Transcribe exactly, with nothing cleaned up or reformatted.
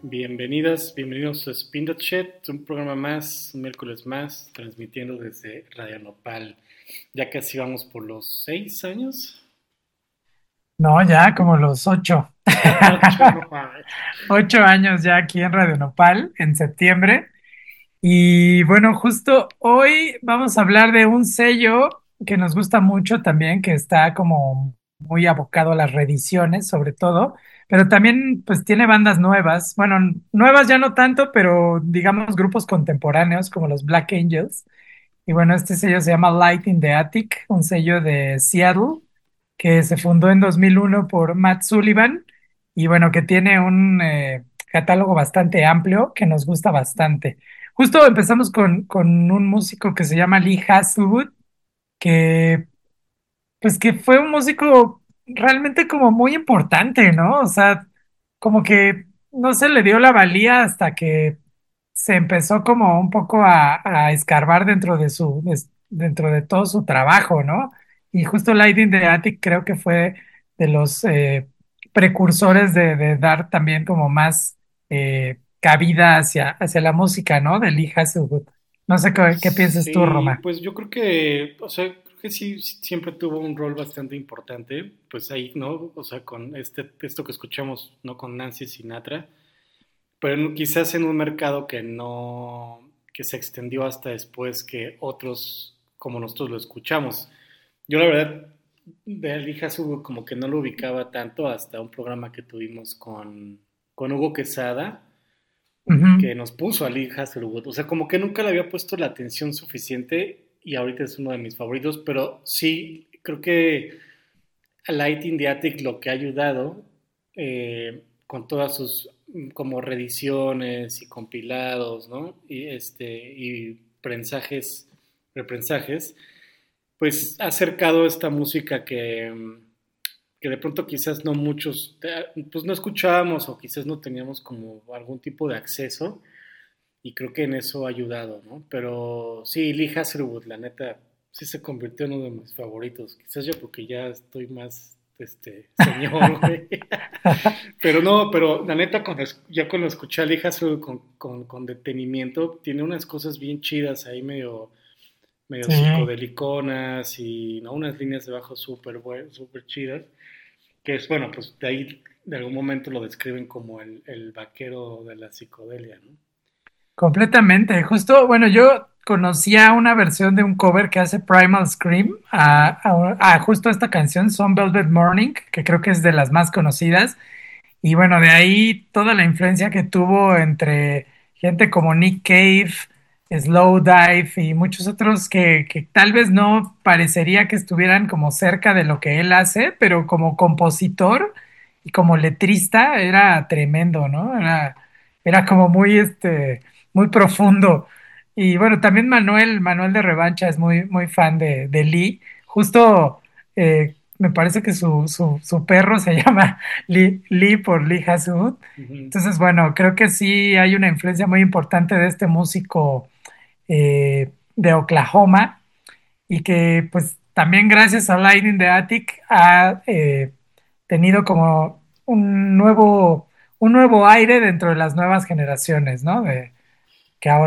Bienvenidas, bienvenidos a Spin the Chat, un programa más, un miércoles más, transmitiendo desde Radio Nopal. Ya casi vamos por los seis años. No, ya como los ocho. Ocho, no mames. Ocho años ya aquí en Radio Nopal, en septiembre. Y bueno, justo hoy vamos a hablar de un sello que nos gusta mucho también, que está como muy abocado a las reediciones, sobre todo, pero también pues tiene bandas nuevas. Bueno, nuevas ya no tanto, pero digamos grupos contemporáneos como los Black Angels. Y bueno, este sello se llama Light in the Attic, un sello de Seattle que se fundó en dos mil uno por Matt Sullivan y bueno, que tiene un eh, catálogo bastante amplio que nos gusta bastante. Justo empezamos con, con un músico que se llama Lee Hasselwood, que pues que fue un músico realmente como muy importante, ¿no? O sea, como que no se le dio la valía hasta que se empezó como un poco a, a escarbar dentro de su, des- dentro de todo su trabajo, ¿no? Y justo Light in the Attic creo que fue de los eh, precursores de, de dar también como más eh, cabida hacia, hacia la música, ¿no? De Lee Hasselwood. No sé qué, qué piensas tú, Sí, Roma. pues yo creo que, o sea, creo que sí, sí, siempre tuvo un rol bastante importante, pues ahí, ¿no? O sea, con este, esto que escuchamos, ¿no? Con Nancy Sinatra, pero en- quizás en un mercado que no, que se extendió hasta después que otros como nosotros lo escuchamos. Yo la verdad de Ali Hasu como que no lo ubicaba tanto hasta un programa que tuvimos con, con Hugo Quesada Ujú. que nos puso a Lee Hasselwood. O sea, como que nunca le había puesto la atención suficiente y ahorita es uno de mis favoritos, pero sí, creo que a Light in the Attic lo que ha ayudado eh, con todas sus mm, como reediciones y compilados, ¿no? Y, este, y prensajes, reprensajes, pues ha acercado esta música que, mm, que de pronto quizás no muchos, pues no escuchábamos o quizás no teníamos como algún tipo de acceso y creo que en eso ha ayudado, ¿no? Pero sí, Lee Hasselwood, la neta, sí se convirtió en uno de mis favoritos. Quizás yo porque ya estoy más, este, señor, güey. Pero no, pero la neta, cuando, es- ya cuando escuché a Lee Hasselwood con, con, con detenimiento, tiene unas cosas bien chidas ahí, medio, medio Sí. psicodeliconas y, ¿no? Unas líneas de bajo súper buen- súper chidas. Que es, bueno, pues de ahí, de algún momento lo describen como el, el vaquero de la psicodelia, ¿no? Completamente. Justo, bueno, yo conocía una versión de un cover que hace Primal Scream a, Ujú. a- a justo esta canción, Some Velvet Morning, que creo que es de las más conocidas. Y bueno, de ahí toda la influencia que tuvo entre gente como Nick Cave, Slowdive y muchos otros que, que tal vez no parecería que estuvieran como cerca de lo que él hace, pero como compositor y como letrista era tremendo, ¿no? Era, era como muy, este, muy profundo. Y bueno, también Manuel, Manuel de Revancha es muy, muy fan de, de Lee. Justo eh, me parece que su, su, su perro se llama Lee, Lee por Lee Hasselwood. Ujú. Entonces, bueno, creo que sí hay una influencia muy importante de este músico eh, de Oklahoma y que pues también gracias a Light in the Attic ha eh, tenido como un nuevo, un nuevo aire dentro de las nuevas generaciones, ¿no? De, que ahora